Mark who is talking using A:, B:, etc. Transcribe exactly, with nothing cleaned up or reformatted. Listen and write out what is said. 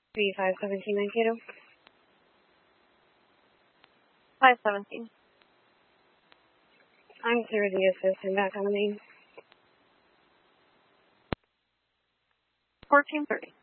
A: B five seventeen Mankato.
B: five seventeen.
A: I'm clear with the assist and back on the main.
B: fourteen thirty.